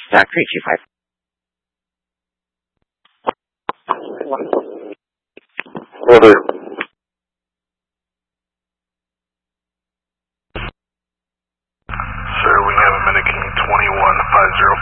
Creek 25. Will do. Sir, we have American 2150